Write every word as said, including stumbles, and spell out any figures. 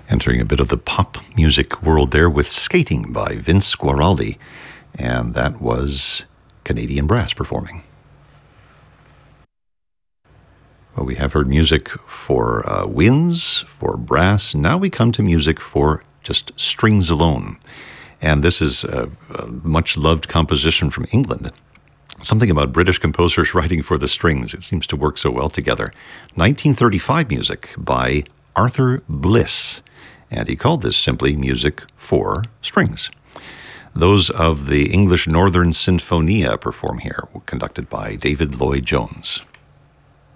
Entering a bit of the pop music world there with Skating by Vince Guaraldi, and that was Canadian Brass performing. Well, we have heard music for uh, winds, for brass. Now we come to music for just strings alone. And this is a, a much-loved composition from England. Something about British composers writing for the strings. It seems to work so well together. nineteen thirty-five music by Arthur Bliss. And he called this simply music for strings. Those of the English Northern Sinfonia perform here, conducted by David Lloyd-Jones.